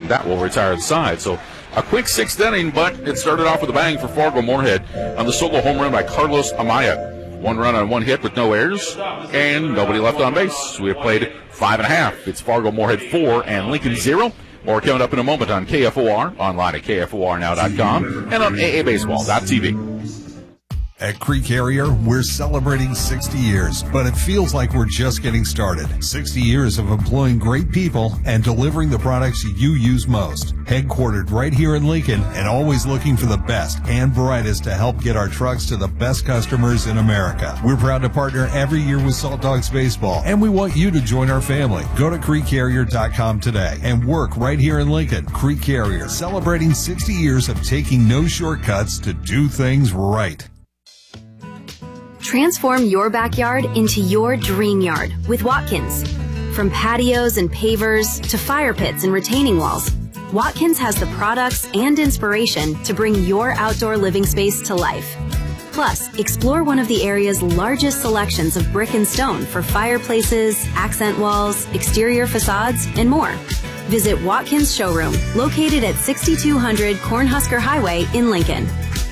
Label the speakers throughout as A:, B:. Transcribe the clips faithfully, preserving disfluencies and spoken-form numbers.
A: that will retire the side. So a quick sixth inning, but it started off with a bang for Fargo-Moorhead on the solo home run by Carlos Amaya. One run on one hit with no errors, and nobody left on base. We have played five and a half. It's Fargo-Moorhead four and Lincoln zero. More coming up in a moment on K F O R, online at K F O R now dot com, and on A A baseball dot T V.
B: At Creek Carrier, we're celebrating sixty years, but it feels like we're just getting started. sixty years of employing great people and delivering the products you use most. Headquartered right here in Lincoln and always looking for the best and brightest to help get our trucks to the best customers in America. We're proud to partner every year with Salt Dogs Baseball, and we want you to join our family. Go to creek carrier dot com today and work right here in Lincoln. Creek Carrier, celebrating sixty years of taking no shortcuts to do things right.
C: Transform your backyard into your dream yard with Watkins. From patios and pavers to fire pits and retaining walls, Watkins has the products and inspiration to bring your outdoor living space to life. Plus, explore one of the area's largest selections of brick and stone for fireplaces, accent walls, exterior facades, and more. Visit Watkins Showroom, located at sixty-two hundred Cornhusker Highway in Lincoln.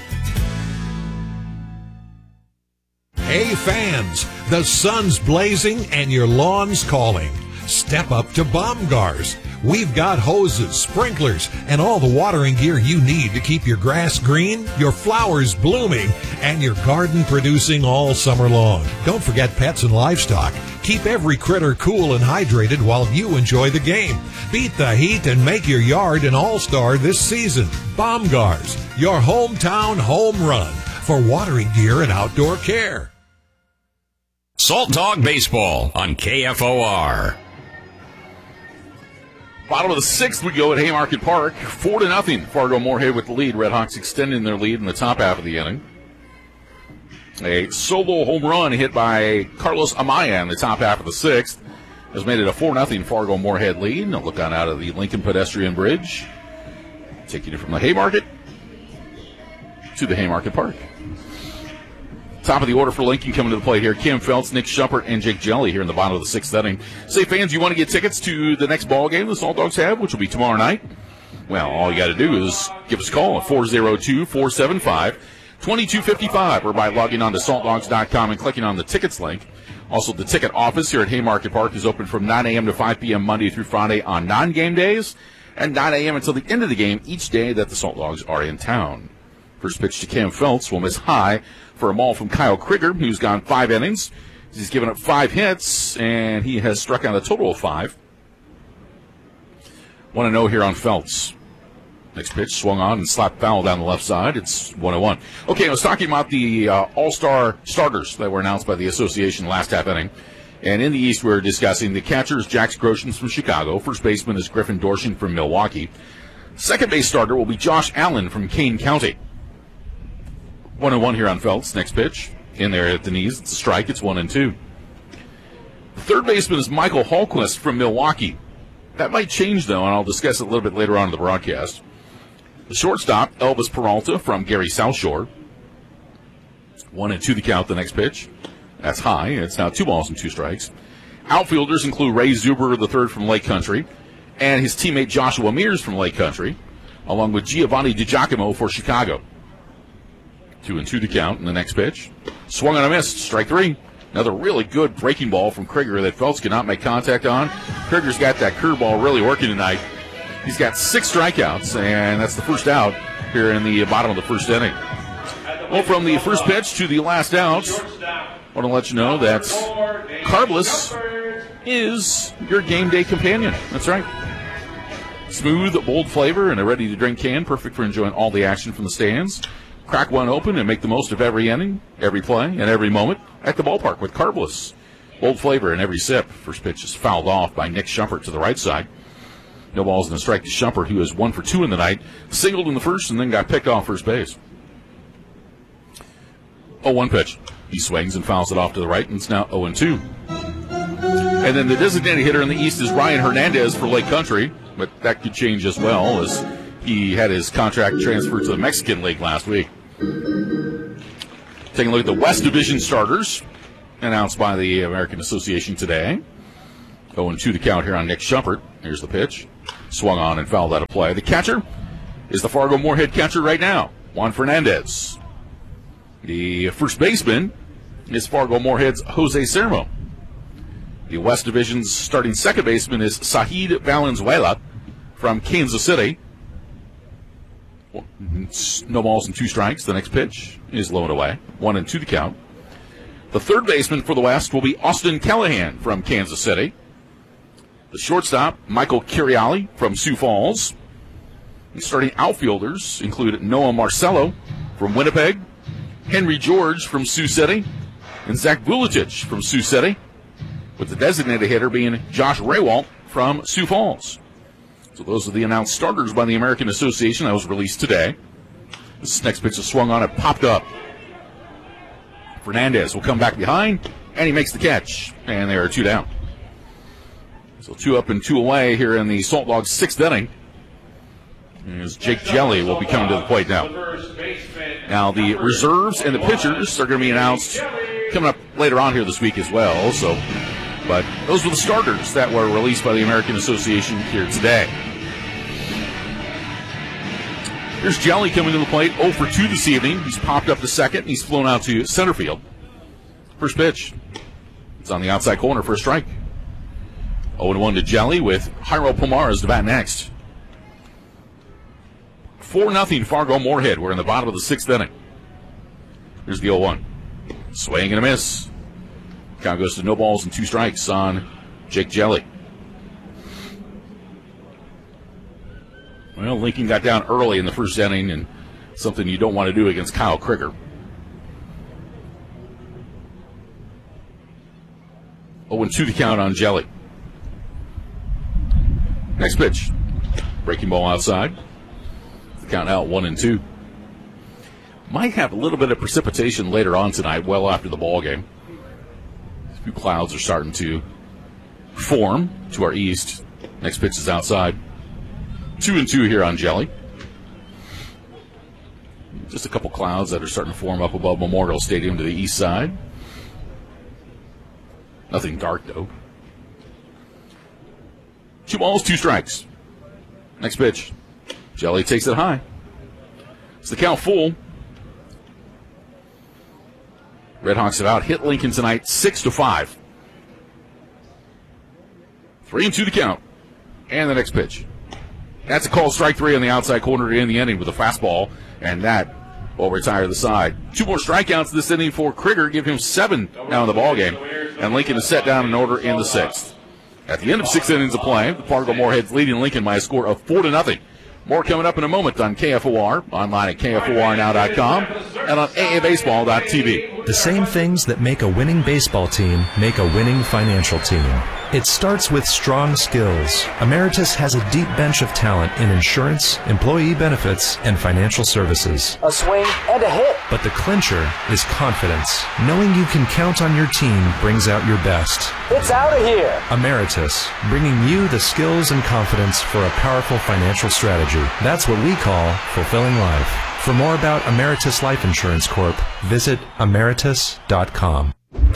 D: Hey fans, the sun's blazing and your lawn's calling. Step up to Baumgars. We've got hoses, sprinklers, and all the watering gear you need to keep your grass green, your flowers blooming, and your garden producing all summer long. Don't forget pets and livestock. Keep every critter cool and hydrated while you enjoy the game. Beat the heat and make your yard an all-star this season. Baumgars, your hometown home run for watering gear and outdoor care.
E: Salt Dog Baseball on K F O R.
A: Bottom of the sixth we go at Haymarket Park. Four to nothing. Fargo-Moorhead with the lead. Redhawks extending their lead in the top half of the inning. A solo home run hit by Carlos Amaya in the top half of the sixth has made it a four nothing Fargo-Moorhead lead. Now look on out of the Lincoln Pedestrian Bridge. Taking you from the Haymarket to the Haymarket Park. Top of the order for Lincoln coming to the plate here. Kim Feltz, Nick Schumpert, and Jake Jelly here in the bottom of the sixth inning. Say, fans, you want to get tickets to the next ball game the Salt Dogs have, which will be tomorrow night? Well, all you got to do is give us a call at four oh two, four seven five, two two five five or by logging on to salt dogs dot com and clicking on the tickets link. Also, the ticket office here at Haymarket Park is open from nine a.m. to five p.m. Monday through Friday on non-game days, and nine a.m. until the end of the game each day that the Salt Dogs are in town. First pitch to Cam Feltz will miss high for a ball from Kyle Krieger, who's gone five innings. He's given up five hits, and he has struck out a total of five. one oh here on Feltz. Next pitch swung on and slapped foul down the left side. It's one oh one. Okay, I was talking about the uh, all-star starters that were announced by the association last half inning. And in the East, we're discussing the catchers, Jax Groshans from Chicago. First baseman is Griffin Dorshin from Milwaukee. Second base starter will be Josh Allen from Kane County. one oh one here on Feltz. Next pitch. In there at the knees. It's a strike. It's one and two. Third baseman is Michael Hallquist from Milwaukee. That might change, though, and I'll discuss it a little bit later on in the broadcast. The shortstop, Elvis Peralta from Gary South Shore. One and two the count, the next pitch. That's high. It's now two balls and two strikes. Outfielders include Ray Zuber, the third from Lake Country, and his teammate Joshua Mears from Lake Country, along with Giovanni DiGiacomo for Chicago. Two and two to count in the next pitch. Swung on a miss. Strike three. Another really good breaking ball from Krieger that Feltz cannot make contact on. Krieger's got that curveball really working tonight. He's got six strikeouts, and that's the first out here in the bottom of the first inning. Well, from the first pitch to the last out, I want to let you know that Carbless is your game day companion. That's right. Smooth, bold flavor, and a ready-to-drink can, perfect for enjoying all the action from the stands. Crack one open and make the most of every inning, every play, and every moment at the ballpark with Carbless. Bold flavor in every sip. First pitch is fouled off by Nick Schumpert to the right side. No balls in the strike to Schumpert, who is one for two in the night. Singled in the first and then got picked off first base. oh one pitch. He swings and fouls it off to the right, and it's now oh and two. And then the designated hitter in the East is Ryan Hernandez for Lake Country, but that could change as well, as he had his contract transferred to the Mexican League last week. Taking a look at the West Division starters announced by the American Association today. oh and two to count here on Nick Schumpert. Here's the pitch. swung on and fouled out of play. The catcher is the Fargo-Moorhead catcher right now, Juan Fernandez. The first baseman is Fargo-Moorhead's Jose Sermo. The West Division's starting second baseman is Sahid Valenzuela from Kansas City. No balls and two strikes. The next pitch is low and away. One and two to count. The third baseman for the West will be Austin Callahan from Kansas City. The shortstop, Michael Curiali from Sioux Falls. The starting outfielders include Noah Marcello from Winnipeg, Henry George from Sioux City, and Zach Vuletich from Sioux City, with the designated hitter being Josh Raywalt from Sioux Falls. So those are the announced starters by the American Association that was released today. This next pitch is swung on, it popped up. Fernandez will come back behind, and he makes the catch, and they are two down. So two up and two away here in the Salt Dogs' sixth inning. As Jake Jelly will be coming to the plate now. Now the reserves and the pitchers are going to be announced coming up later on here this week as well. So, but those were the starters that were released by the American Association here today. Here's Jelly coming to the plate, oh for two this evening. He's popped up to second. He's flown out to center field. First pitch. It's on the outside corner for a strike. oh and one to Jelly with Jairo Pomares to bat next. four nothing Fargo-Moorhead. We're in the bottom of the sixth inning. Here's the oh one. Swing and a miss. Count goes to no balls and two strikes on Jake Jelly. Well, Lincoln got down early in the first inning, and something you don't want to do against Kyle Krieger. oh and two to count on Jelly. Next pitch. Breaking ball outside. The count out one and two. Might have a little bit of precipitation later on tonight, well after the ball game. A few clouds are starting to form to our east. Next pitch is outside. Two and two here on Jelly. Just a couple clouds that are starting to form up above Memorial Stadium to the east side. Nothing dark, though. Two balls, two strikes. Next pitch. Jelly takes it high. It's the count full. Redhawks have out hit Lincoln tonight, six to five. Three and two to count. And the next pitch. That's a call, strike three on the outside corner to end the inning with a fastball, and that will retire the side. Two more strikeouts this inning for Krieger, give him seven now in the ballgame, and Lincoln is set down in order in the sixth. At the end of six innings of play, the Fargo-Moorhead's leading Lincoln by a score of four to nothing. More coming up in a moment on K F O R, online at K F O R now dot com, and on A A baseball dot T V.
F: The same things that make a winning baseball team make a winning financial team. It starts with strong skills. Emeritus has a deep bench of talent in insurance, employee benefits, and financial services.
G: A swing and a hit.
F: But the clincher is confidence. Knowing you can count on your team brings out your best.
G: It's out of here.
F: Emeritus, bringing you the skills and confidence for a powerful financial strategy. That's what we call fulfilling life. For more about Emeritus Life Insurance Corp, visit emeritus dot com.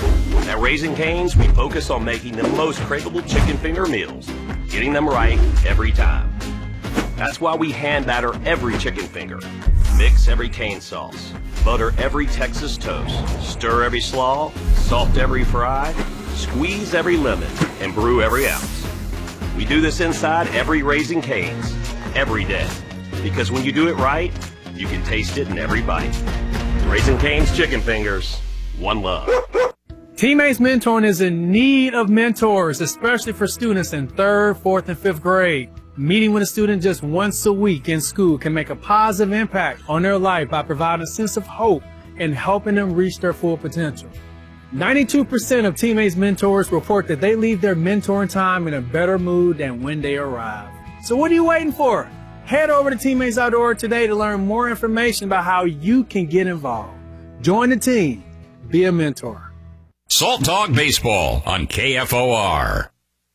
H: At Raising Cane's, we focus on making the most craveable chicken finger meals, getting them right every time. That's why we hand batter every chicken finger, mix every cane sauce, butter every Texas toast, stir every slaw, salt every fry, squeeze every lemon, and brew every ounce. We do this inside every Raising Cane's, every day, because when you do it right, you can taste it in every bite. Raising Cane's chicken fingers, one love.
I: Teammates Mentoring is in need of mentors, especially for students in third, fourth, and fifth grade. Meeting with a student just once a week in school can make a positive impact on their life by providing a sense of hope and helping them reach their full potential. ninety-two percent of Teammates Mentors report that they leave their mentoring time in a better mood than when they arrive. So what are you waiting for? Head over to teammates dot org today to learn more information about how you can get involved. Join the team. Be a mentor.
E: Salt Dog Baseball on K F O R.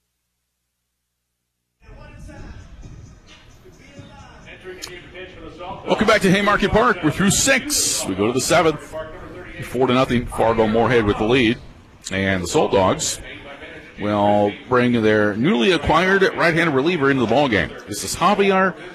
A: Welcome back to Haymarket Park. We're through six. We go to the seventh. Four to nothing. Fargo-Moorhead with the lead. And the Salt Dogs will bring their newly acquired right-handed reliever into the ballgame. This is Javier